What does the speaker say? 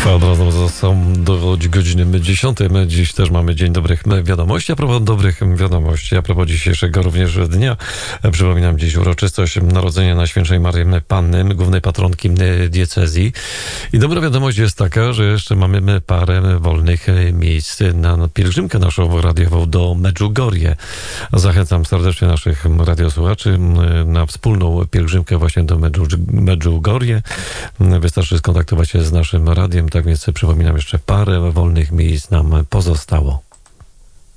Od razu są do godziny 10. Dziś też mamy Dzień Dobrych Wiadomości. A propos dobrych wiadomości, a propos dzisiejszego również dnia, przypominam dziś uroczystość narodzenia Najświętszej Maryi Panny, głównej patronki diecezji. I dobra wiadomość jest taka, że jeszcze mamy parę wolnych miejsc na pielgrzymkę naszą radiową do Medjugorje. Zachęcam serdecznie naszych radiosłuchaczy na wspólną pielgrzymkę właśnie do Medjugorje. Wystarczy skontaktować się z naszym radiem, tak więc przypominam, jeszcze parę wolnych miejsc nam pozostało.